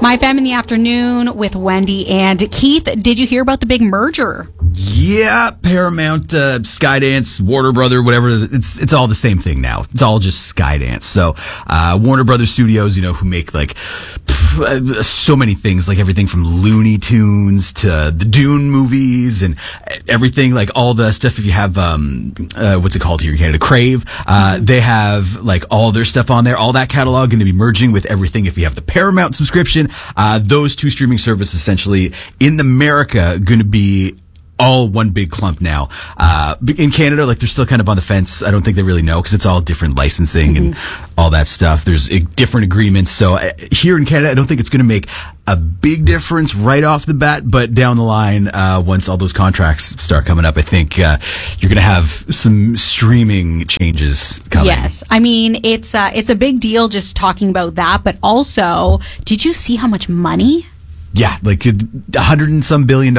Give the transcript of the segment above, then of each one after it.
My FM in the afternoon with Wendy and Keith. Did you hear about the big merger? Yeah, Paramount, Skydance, Warner Brother, whatever. It's all the same thing now. It's all just Skydance. So, Warner Brothers Studios, who make like so many things, like everything from Looney Tunes to the Dune movies and everything, like all the stuff. If you have, what's it called here in Canada? Crave. They have like all their stuff on there. All that catalog going to be merging with everything. If you have the Paramount subscription, those two streaming services essentially in America going to be all one big clump now. In Canada, like they're still kind of on the fence. I don't think they really know because it's all different licensing and all that stuff. There's different agreements. So here in Canada, I don't think it's going to make a big difference right off the bat, but down the line, once all those contracts start coming up, I think you're going to have some streaming changes coming. Yes. I mean, it's a big deal just talking about that, but also, did you see how much money? Yeah, like $100 and some billion.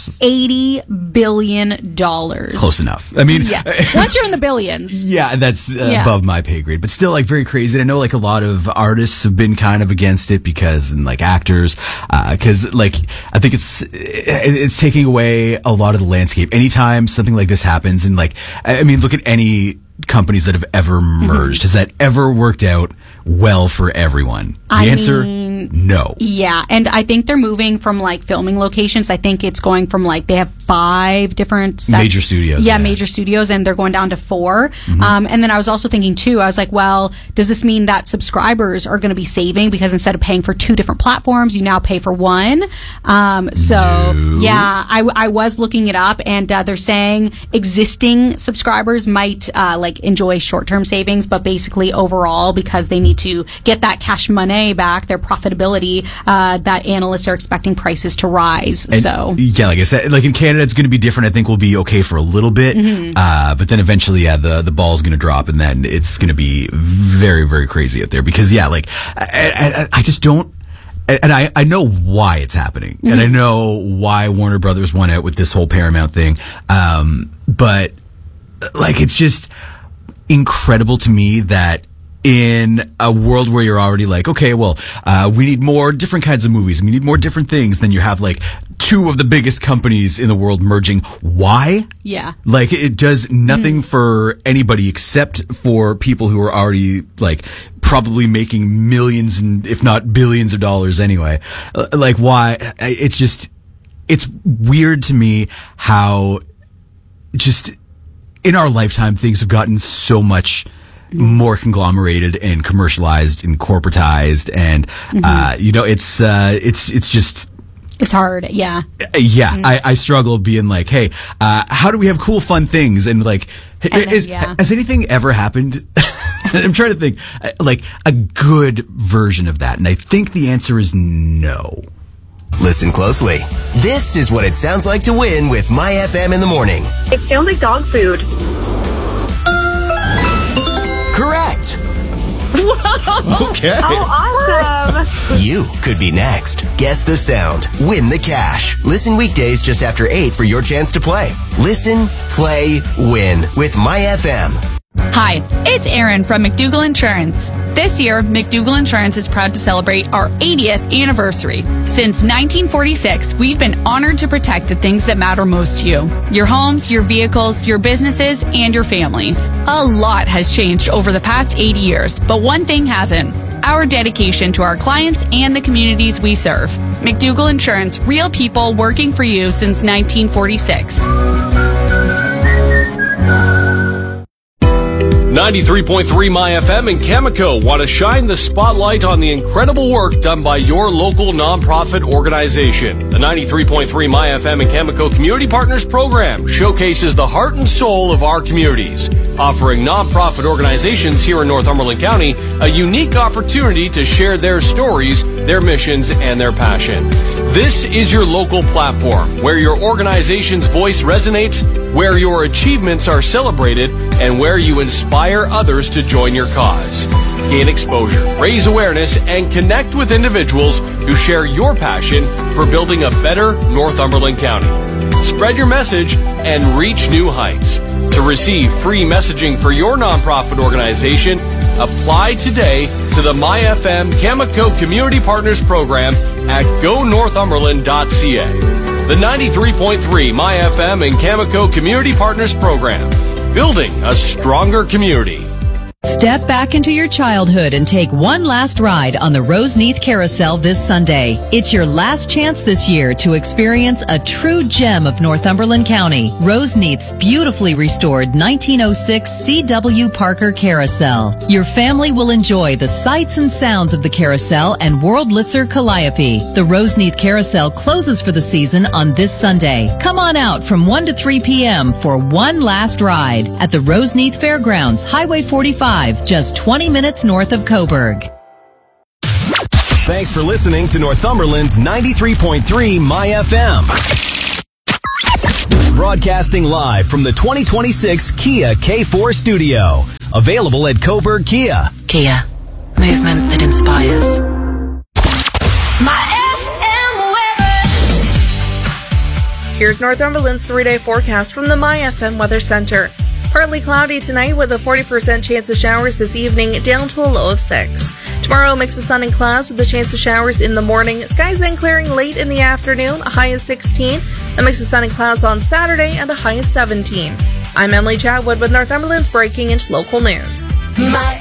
$80 billion. Close enough. I mean, yeah. Once you're in the billions. Yeah, that's above my pay grade, but still like very crazy. And I know like a lot of artists have been kind of against it and like actors, because like I think it's taking away a lot of the landscape. Anytime something like this happens, and like I mean, look at any companies that have ever merged. Has that ever worked out well for everyone? The answer, no. Yeah, and I think they're moving from like filming locations. I think it's going from like they have 5 different major studios. Yeah, major studios, and they're going down to 4. And then I was also thinking too, I was like, well, does this mean that subscribers are going to be saving because instead of paying for 2 different platforms, you now pay for 1? No. Yeah, I was looking it up, and they're saying existing subscribers might like enjoy short-term savings, but basically overall, because they need to get that cash money back, their profitability, that analysts are expecting prices to rise. And yeah, like I said, like in Canada, it's going to be different. I think we'll be okay for a little bit, but then eventually, the ball's going to drop, and then it's going to be very, very crazy out there. Because like I just don't. And I know why it's happening, and I know why Warner Brothers won out with this whole Paramount thing. But like, it's just incredible to me that in a world where you're already like, okay, well, we need more different kinds of movies, we need more different things, then you have like 2 of the biggest companies in the world merging. Why? Yeah. Like, it does nothing for anybody except for people who are already like probably making millions and if not billions of dollars anyway. Like, why? It's weird to me how just in our lifetime things have gotten so much more conglomerated and commercialized and corporatized, and it's just. It's hard, yeah. Yeah, I struggle being like, hey, how do we have cool, fun things? And like, has anything ever happened? I'm trying to think, like, a good version of that. And I think the answer is no. Listen closely. This is what it sounds like to win with My FM in the morning. It sounds like dog food. Correct. Whoa. Okay. Oh, awesome. You could be next. Guess the sound. Win the cash. Listen weekdays just after 8 for your chance to play. Listen, play, win with My FM. Hi, it's Erin from McDougall Insurance. This year, McDougall Insurance is proud to celebrate our 80th anniversary. Since 1946, we've been honored to protect the things that matter most to you. Your homes, your vehicles, your businesses, and your families. A lot has changed over the past 80 years, but one thing hasn't. Our dedication to our clients and the communities we serve. McDougall Insurance, real people working for you since 1946. 93.3 My FM and Chemico want to shine the spotlight on the incredible work done by your local nonprofit organization. The 93.3 My FM and Chemico Community Partners Program showcases the heart and soul of our communities, offering nonprofit organizations here in Northumberland County a unique opportunity to share their stories, their missions, and their passion. This is your local platform where your organization's voice resonates, where your achievements are celebrated, and where you inspire others to join your cause. Gain exposure, raise awareness, and connect with individuals who share your passion for building a better Northumberland County. Spread your message and reach new heights. To receive free messaging for your nonprofit organization, Apply today to the MyFM Cameco Community Partners Program at gonorthumberland.ca. The 93.3 MyFM and Cameco Community Partners Program, building a stronger community. Step back into your childhood and take one last ride on the Roseneath Carousel this Sunday. It's your last chance this year to experience a true gem of Northumberland County, Roseneath's beautifully restored 1906 C.W. Parker Carousel. Your family will enjoy the sights and sounds of the carousel and Worldlitzer Calliope. The Roseneath Carousel closes for the season on this Sunday. Come on out from 1 to 3 p.m. for one last ride at the Roseneath Fairgrounds, Highway 45. Just 20 minutes north of Coburg. Thanks for listening to Northumberland's 93.3 MyFM. Broadcasting live from the 2026 Kia K4 studio. Available at Coburg Kia. Kia. Movement that inspires. Here's Northumberland's 3-day forecast from the MyFM Weather Center. Partly cloudy tonight with a 40% chance of showers this evening, down to a low of 6. Tomorrow, a mix of sun and clouds with a chance of showers in the morning. Skies then clearing late in the afternoon, a high of 16. A mix of sun and clouds on Saturday and a high of 17. I'm Emily Chatwood with Northumberland's breaking and local news.